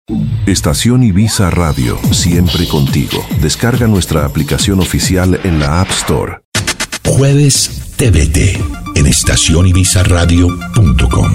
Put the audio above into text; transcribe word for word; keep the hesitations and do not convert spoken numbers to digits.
Estación Ibiza Radio, siempre contigo. Descarga nuestra aplicación oficial en la App Store. Jueves T V T en estación ibiza radio punto com.